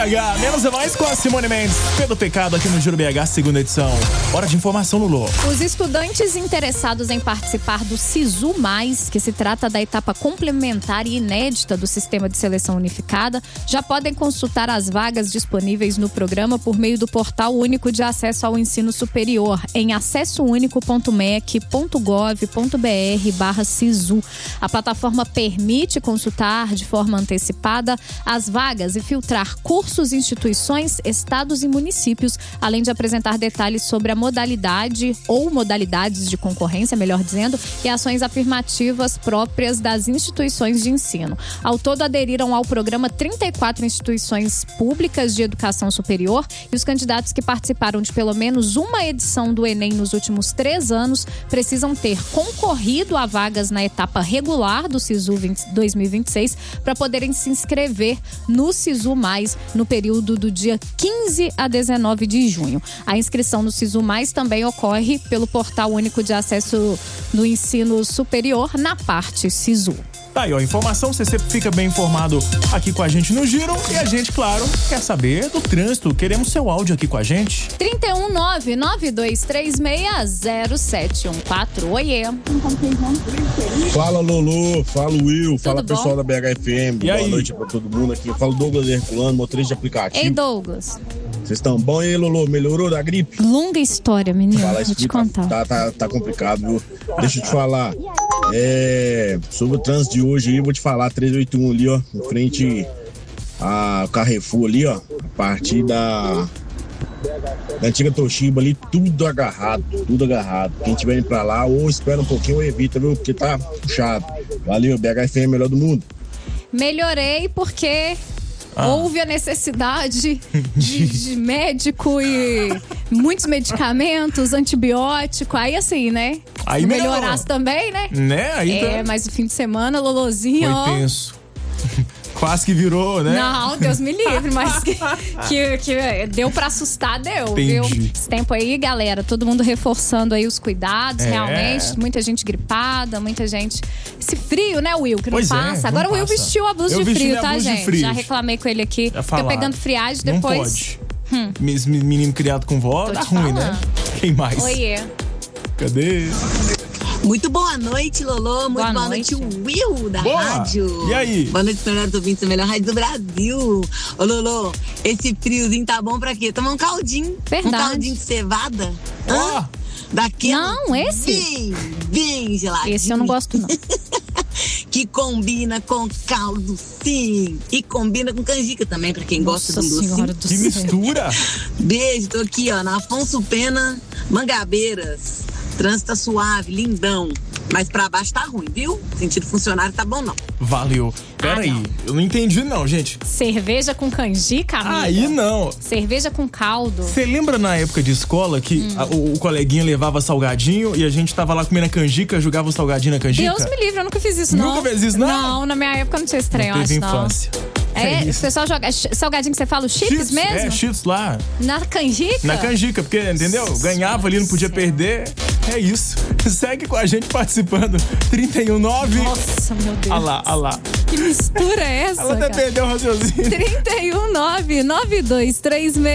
BH, menos é mais com a Simone Mendes. Pedro Pecado aqui no Juro BH, segunda edição. Hora de informação, Lulu. Os estudantes interessados em participar do SISU+, que se trata da etapa complementar e inédita do Sistema de Seleção Unificada, já podem consultar as vagas disponíveis no programa por meio do Portal Único de Acesso ao Ensino Superior, em acessounico.mec.gov.br/SISU. A plataforma permite consultar de forma antecipada as vagas e filtrar cursos, instituições, estados e municípios, além de apresentar detalhes sobre a modalidade ou modalidades de concorrência, melhor dizendo, e ações afirmativas próprias das instituições de ensino. Ao todo, aderiram ao programa 34 instituições públicas de educação superior e os candidatos que participaram de pelo menos uma edição do Enem nos últimos 3 anos precisam ter concorrido a vagas na etapa regular do SISU 2026 para poderem se inscrever no SISU+, no período do dia 15 a 19 de junho. A inscrição no SISU+, também ocorre pelo Portal Único de Acesso do Ensino Superior, na parte SISU. Tá aí, ó, informação, você sempre fica bem informado aqui com a gente no Giro. E a gente, claro, quer saber do trânsito. Queremos seu áudio aqui com a gente. 319-9236-0714. Oiê. Fala, Lulu. Fala, Will. Fala, bom? pessoal da BHFM. Boa noite pra todo mundo aqui. Eu falo Douglas Herculano, motorista de aplicativo. Ei, Douglas. Vocês estão bom aí, Lulu? Melhorou da gripe? Longa história, menino. Fala, Vou te contar. Tá complicado, viu? Deixa eu te falar. Sobre o trânsito de hoje aí, eu vou te falar. 381 ali, ó. Em frente ao Carrefour ali, ó. A partir da antiga Toshiba ali, tudo agarrado. Quem tiver indo pra lá, ou espera um pouquinho ou evita, viu? Porque tá puxado. Valeu, BHFM, melhor do mundo. Melhorei porque houve a necessidade de médico e muitos medicamentos, antibiótico. Aí assim, né? Aí melhorasse também, né? Né? Aí mas o fim de semana, Lolozinho, foi tenso. Quase que virou, né? Não, Deus me livre, mas que deu pra assustar, deu, Entendi. viu? Esse tempo aí, galera, todo mundo reforçando aí os cuidados, realmente. Muita gente gripada, muita gente... Esse frio, né, Will, que não passa. Agora o Will vestiu a blusa de frio, tá, gente? Já reclamei com ele aqui. Fica pegando friagem, depois... Não pode. Menino criado com vó, dá ruim, né? Quem mais? Oiê. Cadê? Muito boa noite, Lolo. Muito boa noite, Will, da rádio. E aí? Boa noite, melhores ouvintes da melhor rádio do Brasil. Ô, Lolo, esse friozinho tá bom pra quê? Tomar um caldinho. Verdade. Um caldinho de cevada. Daquele. Não, esse? Bem geladinho. Esse eu não gosto, não. Que combina com caldo, sim. E combina com canjica também, pra quem gosta de um docinho. Que mistura. Beijo, tô aqui, ó, na Afonso Pena, Mangabeiras. Trânsito tá suave, lindão. Mas pra baixo tá ruim, viu? Sentido funcionário tá bom, não. Valeu. Peraí, eu não entendi não, gente. Cerveja com canjica, amiga? Aí não. Cerveja com caldo. Você lembra na época de escola que o coleguinha levava salgadinho e a gente tava lá comendo a canjica, jogava o salgadinho na canjica? Deus me livre, eu nunca fiz isso, não. Nunca fez isso, não? Não, na minha época não tinha estranho, não teve acho, infância. não. O pessoal joga salgadinho que você fala, o chips mesmo? Cheetos lá. Na canjica? Na canjica, porque, entendeu? Ganhava ali, não podia perder. É isso. Segue com a gente participando. 319. Nossa, meu Deus. Olha lá. Que mistura é essa? Ela até perdeu o raciocínio. 319-9236